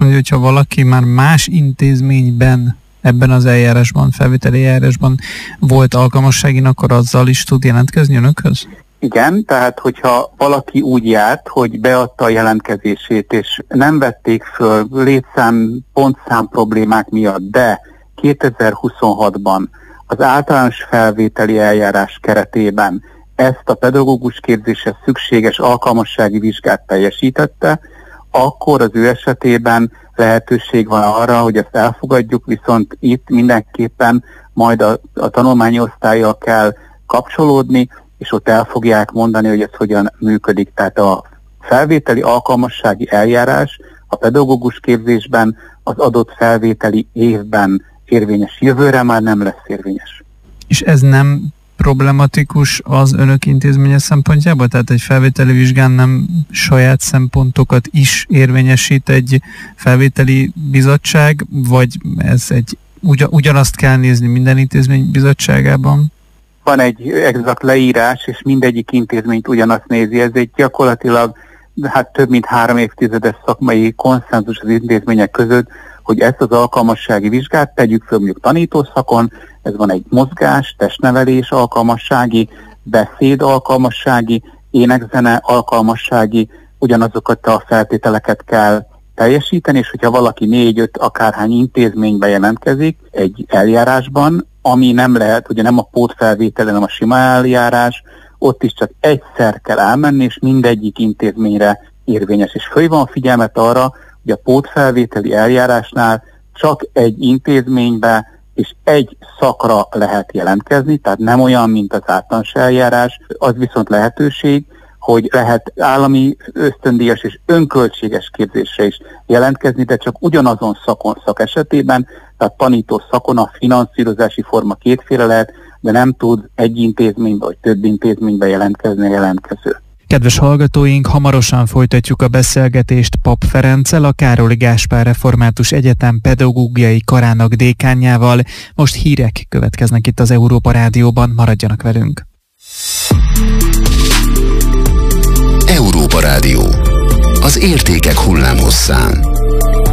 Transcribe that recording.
mondja, hogyha valaki már más intézményben ebben az eljárásban, felvételi eljárásban volt alkalmasságin, akkor azzal is tud jelentkezni önökhöz? Igen, tehát hogyha valaki úgy járt, hogy beadta a jelentkezését, és nem vették föl létszám, pontszám problémák miatt, de 2026-ban az általános felvételi eljárás keretében ezt a pedagógus képzéshez szükséges alkalmassági vizsgát teljesítette, akkor az ő esetében lehetőség van arra, hogy ezt elfogadjuk, viszont itt mindenképpen majd a tanulmányi osztállyal kell kapcsolódni, és ott el fogják mondani, hogy ez hogyan működik. Tehát a felvételi alkalmassági eljárás a pedagógus képzésben az adott felvételi évben érvényes, jövőre már nem lesz érvényes. És ez nem problematikus az önök intézménye szempontjából? Tehát egy felvételi vizsgán nem saját szempontokat is érvényesít egy felvételi bizottság, vagy ez ugyanazt kell nézni minden intézmény bizottságában? Van egy exakt leírás, és mindegyik intézményt ugyanazt nézi. Ez egy gyakorlatilag több mint 3 évtizedes szakmai konszenzus az intézmények között, hogy ezt az alkalmassági vizsgát tegyük föl mondjuk tanítószakon, ez van egy mozgás, testnevelés alkalmassági, beszéd alkalmassági, énekzene alkalmassági, ugyanazokat a feltételeket kell teljesíteni, és hogyha valaki 4-5 akárhány intézménybe jelentkezik egy eljárásban, ami nem lehet, ugye nem a pótfelvétel, hanem a sima eljárás, ott is csak egyszer kell elmenni, és mindegyik intézményre érvényes. És föl van figyelmet arra, hogy a pótfelvételi eljárásnál csak egy intézménybe és egy szakra lehet jelentkezni, tehát nem olyan, mint az általános eljárás, az viszont lehetőség, hogy lehet állami ösztöndíjas és önköltséges képzésre is jelentkezni, de csak ugyanazon szak esetében, tehát tanító szakon a finanszírozási forma kétféle lehet, de nem tud egy intézménybe vagy több intézménybe jelentkezni a jelentkező. Kedves hallgatóink, hamarosan folytatjuk a beszélgetést Papp Ferenccel, a Károly Gáspár Református Egyetem pedagógiai karának dékánjával. Most hírek következnek itt az Európa Rádióban, maradjanak velünk. Európa Rádió. Az értékek hullámhosszán.